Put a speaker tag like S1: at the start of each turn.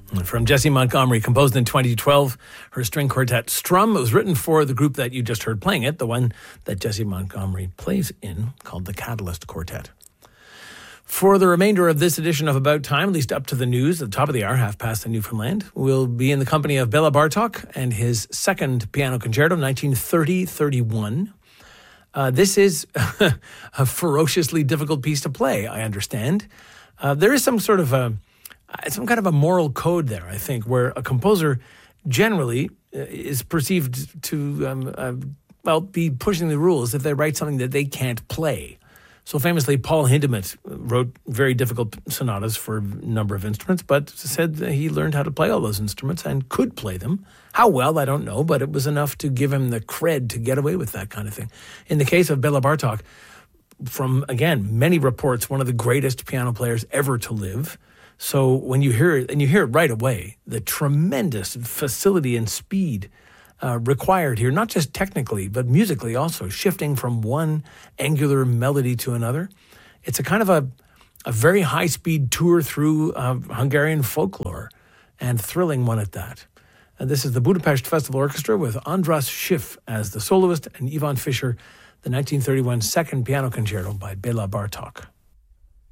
S1: From Jessie Montgomery, composed in 2012, her string quartet Strum. It was written for the group that you just heard playing it, the one that Jessie Montgomery plays in, called the Catalyst Quartet. For the remainder of this edition of About Time, at least up to the news at the top of the hour, 1:30 in Newfoundland, we'll be in the company of Bela Bartok and his second piano concerto, 1930-31. This is a ferociously difficult piece to play, I understand. There is some kind of a moral code there, I think, where a composer generally is perceived to, be pushing the rules if they write something that they can't play. So famously, Paul Hindemith wrote very difficult sonatas for a number of instruments, but said that he learned how to play all those instruments and could play them. How well, I don't know, but it was enough to give him the cred to get away with that kind of thing. In the case of Bela Bartok, from, again, many reports, one of the greatest piano players ever to live. So when you hear it, and you hear it right away, the tremendous facility and speed required here, not just technically, but musically also, shifting from one angular melody to another. It's a kind of a very high-speed tour through Hungarian folklore, and thrilling one at that. This is the Budapest Festival Orchestra with András Schiff as the soloist and Ivan Fischer, the 1931 second piano concerto by Bela Bartok.